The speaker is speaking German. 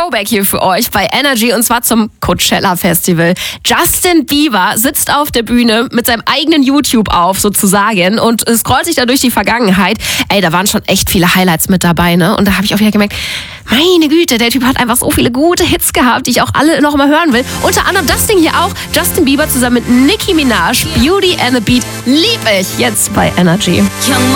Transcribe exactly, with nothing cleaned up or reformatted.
Throwback hier für euch bei Energy und zwar zum Coachella Festival. Justin Bieber sitzt auf der Bühne mit seinem eigenen YouTube auf sozusagen und scrollt sich da durch die Vergangenheit. Ey, da waren schon echt viele Highlights mit dabei, ne? Und da habe ich auch wieder gemerkt, meine Güte, der Typ hat einfach so viele gute Hits gehabt, die ich auch alle noch mal hören will. Unter anderem das Ding hier auch, Justin Bieber zusammen mit Nicki Minaj, Beauty and the Beat, lieb ich jetzt bei Energy. Young